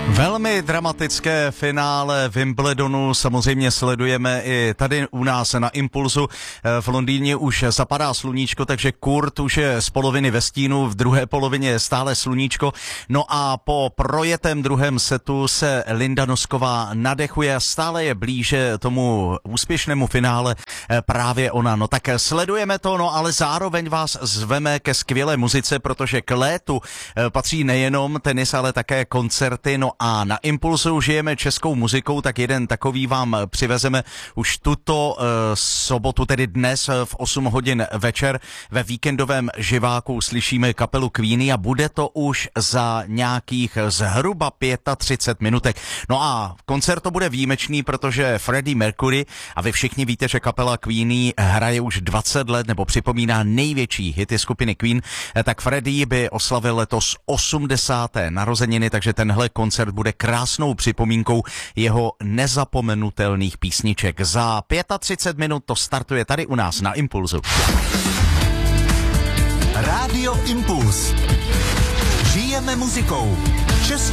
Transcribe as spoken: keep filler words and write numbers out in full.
Velmi dramatické finále Wimbledonu samozřejmě sledujeme i tady u nás na Impulzu. V Londýně už zapadá sluníčko, takže Kurt už je z poloviny ve stínu, v druhé polovině je stále sluníčko. No a po projetém druhém setu se Linda Nosková nadechuje a stále je blíže tomu úspěšnému finále právě ona. No tak sledujeme to, no ale zároveň vás zveme ke skvělé muzice, protože k létu patří nejenom tenis, ale také koncerty. No a na Impulsu žijeme českou muzikou, tak jeden takový vám přivezeme už tuto uh, sobotu, tedy dnes v osm hodin večer. Ve víkendovém živáku slyšíme kapelu Queeny a bude to už za nějakých zhruba třicet pět minutek. No a koncert to bude výjimečný, protože Freddie Mercury, a vy všichni víte, že kapela Queeny hraje už dvacet let, nebo připomíná největší hity skupiny Queen, tak Freddie by oslavil letos osmdesáté narozeniny, takže tenhle koncert bude krásnou připomínkou jeho nezapomenutelných písniček. Za třicet pět minut to startuje tady u nás na Impulzu. Rádio Impuls. Žijeme muzikou. Český